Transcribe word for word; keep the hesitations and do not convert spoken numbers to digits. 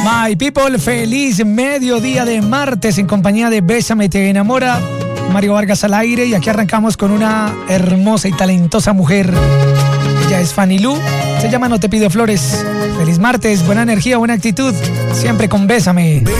My people, feliz mediodía de martes en compañía de Bésame Te Enamora. Mario Vargas al aire y aquí arrancamos con una hermosa y talentosa mujer. Ella es Fanny Lu, se llama No Te Pido Flores. Feliz martes, buena energía, buena actitud, siempre con Bésame.